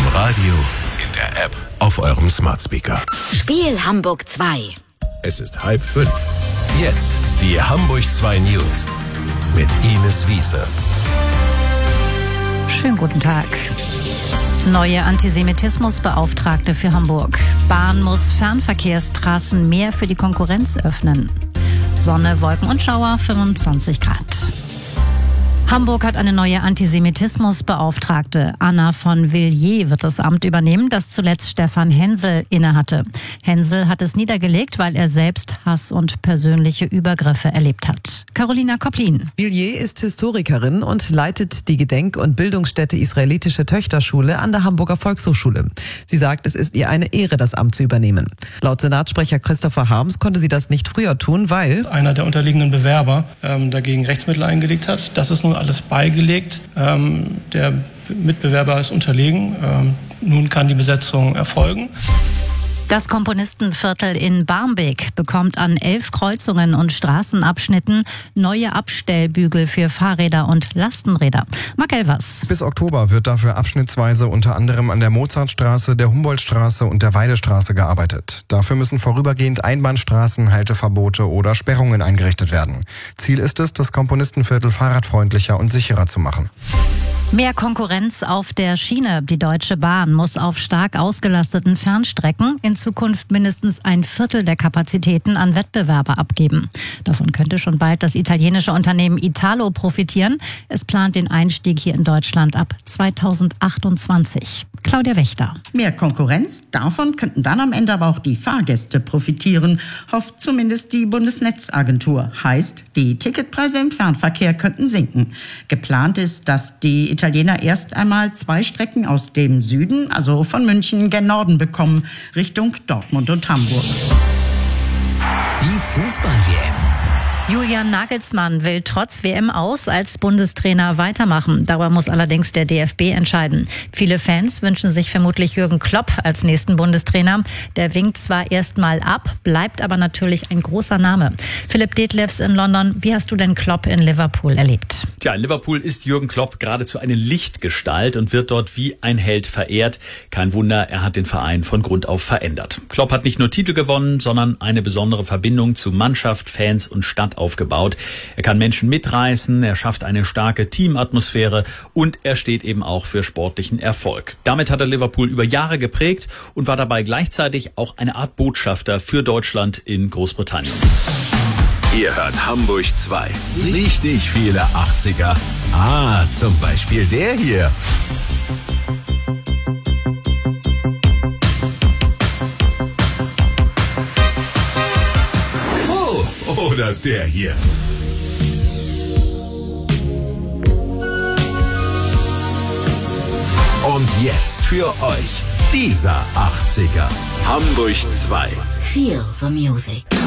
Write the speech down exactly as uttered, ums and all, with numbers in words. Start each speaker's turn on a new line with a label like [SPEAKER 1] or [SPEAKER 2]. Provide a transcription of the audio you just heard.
[SPEAKER 1] Radio, in der App, auf eurem Smart Speaker.
[SPEAKER 2] Spiel Hamburg zwei.
[SPEAKER 1] Es ist halb fünf. Jetzt die Hamburg zwei News mit Ines Wiese.
[SPEAKER 3] Schönen guten Tag. Neue Antisemitismusbeauftragte für Hamburg. Bahn muss Fernverkehrstraßen mehr für die Konkurrenz öffnen. Sonne, Wolken und Schauer, fünfundzwanzig Grad. Hamburg hat eine neue Antisemitismusbeauftragte. Anna von Villiers wird das Amt übernehmen, das zuletzt Stefan Hensel innehatte. Hensel hat es niedergelegt, weil er selbst Hass und persönliche Übergriffe erlebt hat. Carolina Koplin.
[SPEAKER 4] Villiers ist Historikerin und leitet die Gedenk- und Bildungsstätte Israelitische Töchterschule an der Hamburger Volkshochschule. Sie sagt, es ist ihr eine Ehre, das Amt zu übernehmen. Laut Senatssprecher Christopher Harms konnte sie das nicht früher tun, weil
[SPEAKER 5] einer der unterliegenden Bewerber ähm, dagegen Rechtsmittel eingelegt hat. Das ist nun alles beigelegt. Ähm, der Mitbewerber ist unterlegen. Ähm, nun kann die Besetzung erfolgen.
[SPEAKER 3] Das Komponistenviertel in Barmbek bekommt an elf Kreuzungen und Straßenabschnitten neue Abstellbügel für Fahrräder und Lastenräder. Marc Elvers.
[SPEAKER 6] Bis Oktober wird dafür abschnittsweise unter anderem an der Mozartstraße, der Humboldtstraße und der Weidestraße gearbeitet. Dafür müssen vorübergehend Einbahnstraßen, Halteverbote oder Sperrungen eingerichtet werden. Ziel ist es, das Komponistenviertel fahrradfreundlicher und sicherer zu machen.
[SPEAKER 3] Mehr Konkurrenz auf der Schiene. Die Deutsche Bahn muss auf stark ausgelasteten Fernstrecken in Zukunft mindestens ein Viertel der Kapazitäten an Wettbewerber abgeben. Davon könnte schon bald das italienische Unternehmen Italo profitieren. Es plant den Einstieg hier in Deutschland ab zweitausendachtundzwanzig. Claudia Wächter.
[SPEAKER 7] Mehr Konkurrenz, davon könnten dann am Ende aber auch die Fahrgäste profitieren, hofft zumindest die Bundesnetzagentur. Heißt, die Ticketpreise im Fernverkehr könnten sinken. Geplant ist, dass die Italiener erst einmal zwei Strecken aus dem Süden, also von München gen Norden bekommen, Richtung Dortmund und Hamburg.
[SPEAKER 8] Die Fußball-W M.
[SPEAKER 3] Julian Nagelsmann will trotz W M aus als Bundestrainer weitermachen. Darüber muss allerdings der D F B entscheiden. Viele Fans wünschen sich vermutlich Jürgen Klopp als nächsten Bundestrainer. Der winkt zwar erstmal ab, bleibt aber natürlich ein großer Name. Philipp Detlefs in London, wie hast du denn Klopp in Liverpool erlebt?
[SPEAKER 9] Tja, in Liverpool ist Jürgen Klopp geradezu eine Lichtgestalt und wird dort wie ein Held verehrt. Kein Wunder, er hat den Verein von Grund auf verändert. Klopp hat nicht nur Titel gewonnen, sondern eine besondere Verbindung zu Mannschaft, Fans und Stadt aufgebaut. Er kann Menschen mitreißen, er schafft eine starke Teamatmosphäre und er steht eben auch für sportlichen Erfolg. Damit hat er Liverpool über Jahre geprägt und war dabei gleichzeitig auch eine Art Botschafter für Deutschland in Großbritannien.
[SPEAKER 1] Ihr hört Hamburg zwei. Richtig viele achtziger. Ah, zum Beispiel der hier. Oder der hier. Und jetzt für euch dieser achtziger. Hamburg zwei.
[SPEAKER 2] Feel the music.